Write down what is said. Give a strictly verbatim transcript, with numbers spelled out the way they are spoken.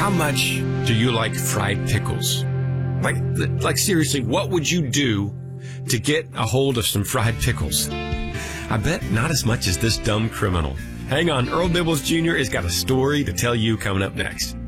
How much do you like fried pickles? Like, like seriously, what would you do to get a hold of some fried pickles? I bet not as much as this dumb criminal. Hang on, Earl Nibbles Junior has got a story to tell you coming up next.